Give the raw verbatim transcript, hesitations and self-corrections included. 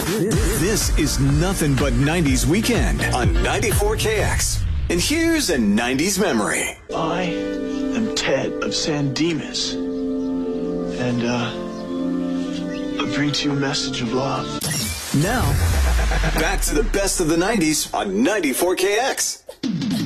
This is Nothing But nineties Weekend on ninety-four K X. And here's a nineties memory. I am Ted of San Dimas. And, uh, I bring to you a message of love. Now, back to the best of the nineties on ninety-four K X.